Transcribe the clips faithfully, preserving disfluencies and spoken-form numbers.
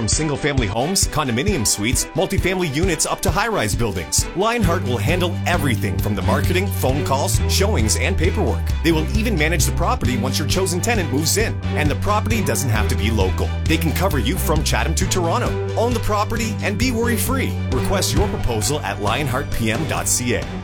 from single-family homes, condominium suites, multifamily units up to high-rise buildings. Lionheart will handle everything from the marketing, phone calls, showings, and paperwork. They will even manage the property once your chosen tenant moves in. And the property doesn't have to be local. They can cover you from Chatham to Toronto. Own the property and be worry-free. Request your proposal at lionheart p m dot c a.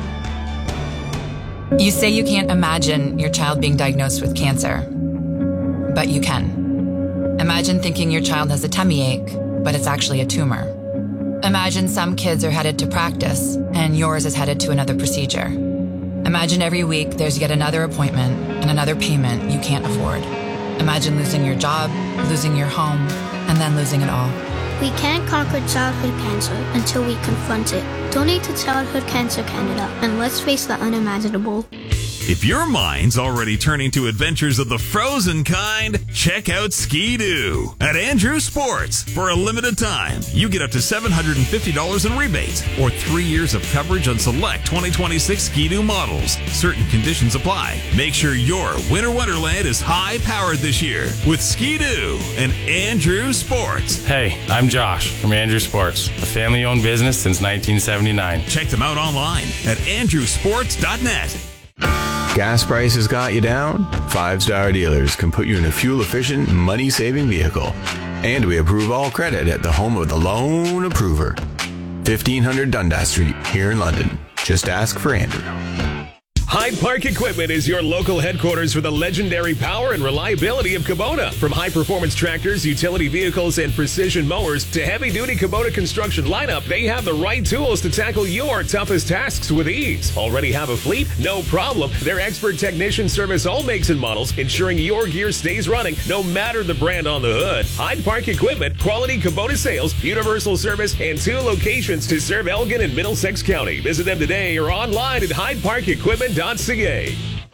You say you can't imagine your child being diagnosed with cancer, but you can. Imagine thinking your child has a tummy ache, but it's actually a tumor. Imagine some kids are headed to practice, and yours is headed to another procedure. Imagine every week there's yet another appointment and another payment you can't afford. Imagine losing your job, losing your home, and then losing it all. We can't conquer childhood cancer until we confront it. Donate to Childhood Cancer Canada, and let's face the unimaginable. If your mind's already turning to adventures of the frozen kind, check out Ski-Doo at Andrew Sports. For a limited time, you get up to seven hundred fifty dollars in rebates or three years of coverage on select twenty twenty-six Ski-Doo models. Certain conditions apply. Make sure your winter wonderland is high-powered this year with Ski-Doo and Andrew Sports. Hey, I'm Josh from Andrew Sports, a family-owned business since nineteen seventy-nine. Check them out online at andrew sports dot net. Gas prices got you down? Five Star Dealers can put you in a fuel-efficient, money-saving vehicle. And we approve all credit at the home of the loan approver. fifteen hundred Dundas Street, here in London. Just ask for Andrew. Hyde Park Equipment is your local headquarters for the legendary power and reliability of Kubota. From high-performance tractors, utility vehicles, and precision mowers to heavy-duty Kubota construction lineup, they have the right tools to tackle your toughest tasks with ease. Already have a fleet? No problem. Their expert technicians service all makes and models, ensuring your gear stays running no matter the brand on the hood. Hyde Park Equipment, quality Kubota sales, universal service, and two locations to serve Elgin and Middlesex County. Visit them today or online at hyde park equipment dot c a.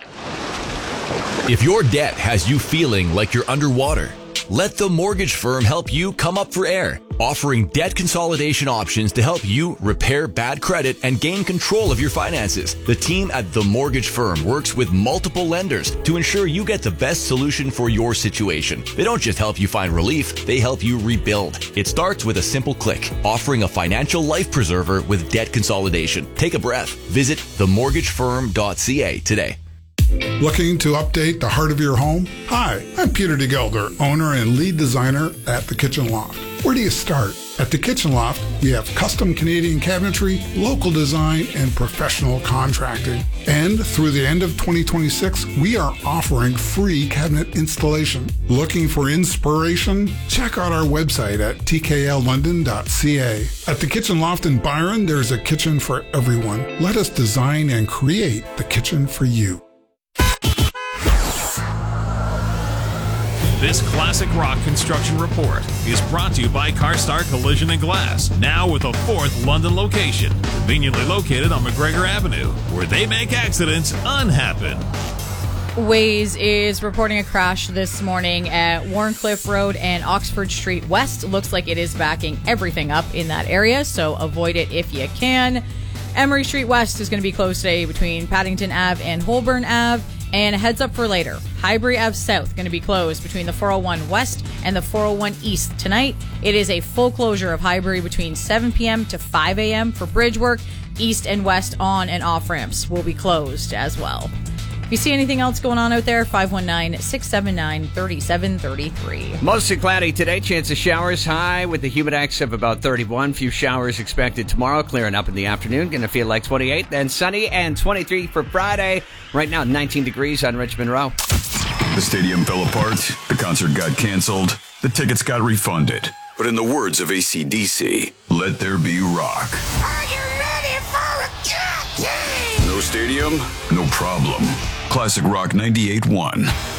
If your debt has you feeling like you're underwater, let the mortgage firm help you come up for air, offering debt consolidation options to help you repair bad credit and gain control of your finances. The team at The Mortgage Firm works with multiple lenders to ensure you get the best solution for your situation. They don't just help you find relief, they help you rebuild. It starts with a simple click, offering a financial life preserver with debt consolidation. Take a breath. Visit the mortgage firm dot c a today. Looking to update the heart of your home? Hi, I'm Peter DeGelder, owner and lead designer at The Kitchen Loft. Where do you start? At The Kitchen Loft, we have custom Canadian cabinetry, local design, and professional contracting. And through the end of twenty twenty-six, we are offering free cabinet installation. Looking for inspiration? Check out our website at t k l london dot c a. At The Kitchen Loft in Byron, there's a kitchen for everyone. Let us design and create the kitchen for you. This Classic Rock Construction Report is brought to you by CarStar Collision and Glass, now with a fourth London location, conveniently located on McGregor Avenue, where they make accidents unhappen. Waze is reporting a crash this morning at Warncliffe Road and Oxford Street West. Looks like it is backing everything up in that area, so avoid it if you can. Emery Street West is going to be closed today between Paddington Avenue and Holborn Avenue. And a heads up for later, Highbury Avenue South going to be closed between the four oh one West and the four oh one East tonight. It is a full closure of Highbury between seven p.m. to five a.m. for bridge work. East and west on and off ramps will be closed as well. If you see anything else going on out there, five one nine, six seven nine, three seven three three. Mostly cloudy today. Chance of showers high with a humidex of about thirty-one. Few showers expected tomorrow. Clearing up in the afternoon. Going to feel like twenty-eight. Then sunny and twenty-three for Friday. Right now, nineteen degrees on Richmond Row. The stadium fell apart. The concert got canceled. The tickets got refunded. But in the words of A C D C, let there be rock. Are you ready for a good game? No stadium, no problem. Classic Rock ninety-eight point one.